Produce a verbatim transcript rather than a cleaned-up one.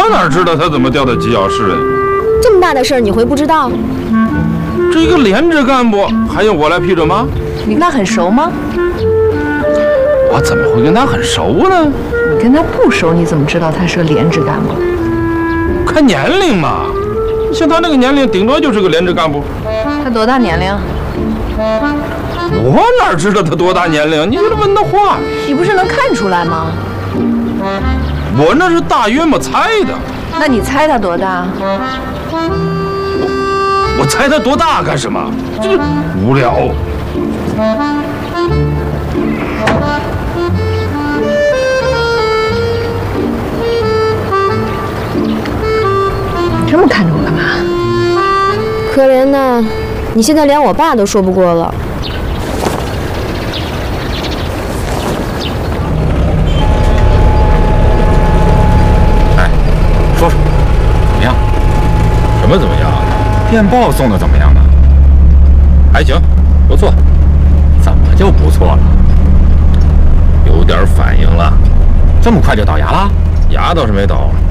我哪知道他怎么调到机要室的？ 这么大的事儿你会不知道？ 这一个连职干部还用我来批准吗？ 你跟他很熟吗？ 我怎么会跟他很熟呢？ 你跟他不熟，你怎么知道他是个连职干部？ 看年龄嘛，像他那个年龄，顶多就是个连职干部。 他多大年龄？ 我哪知道他多大年龄？你这问的话， 你不是能看出来吗？ 我那是大约么猜的。 那你猜他多大？ 我我猜他多大干什么？这是无聊。 这么看着我干嘛？ 可怜呐，你现在连我爸都说不过了。 哎，说说怎么样？ 什么怎么样？ 电报送的怎么样呢？ 还行，不错。 怎么就不错了？ 有点反应了。 这么快就倒牙了？ 牙倒是没倒，